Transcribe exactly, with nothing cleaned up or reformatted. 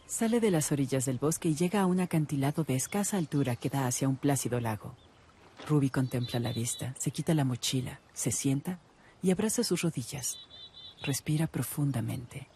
Sale de las orillas del bosque y llega a un acantilado de escasa altura que da hacia un plácido lago. Ruby contempla la vista, se quita la mochila, se sienta y abraza sus rodillas. Respira profundamente.